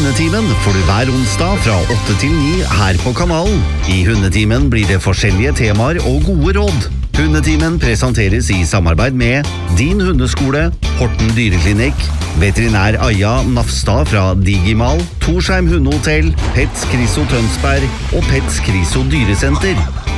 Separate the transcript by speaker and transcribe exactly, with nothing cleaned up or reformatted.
Speaker 1: Hundetimen får du hver onsdag fra åtte til ni her på kanalen. I Hundetimen blir det forskjellige temaer og gode råd. Hundetimen presenteres i samarbeid med Din Hundeskole, Horten Dyreklinikk, Veterinær Aja Nafstad fra Digimal, Torsheim Hundehotell, Pets Kriso Tønsberg og Pets Kriso Dyresenter.